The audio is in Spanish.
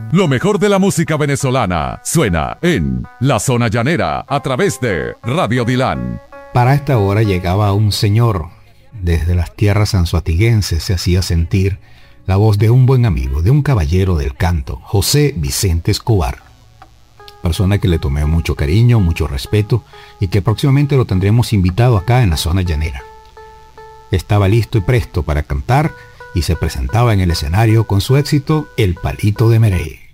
Lo mejor de la música venezolana suena en La Zona Llanera a través de Radio Dilán. Para esta hora llegaba un señor. Desde las tierras anzoatiguenses se hacía sentir la voz de un buen amigo, de un caballero del canto, José Vicente Escobar. Persona que le tomé mucho cariño, mucho respeto y que próximamente lo tendremos invitado acá en La Zona Llanera. Estaba listo y presto para cantar y se presentaba en el escenario con su éxito El Palito de Merey.